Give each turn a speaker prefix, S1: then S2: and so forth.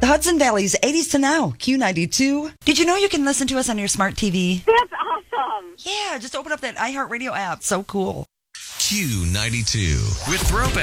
S1: The Hudson Valley's 80s to now, Q92. Did you know you can listen to us on your smart TV?
S2: That's awesome.
S1: Yeah, just open up that iHeartRadio app. So cool.
S3: Q92 with Throwback.